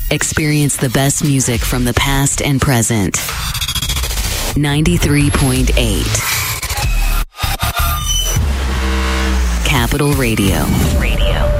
Experience the best music from the past and present. 93.8 Capital Radio.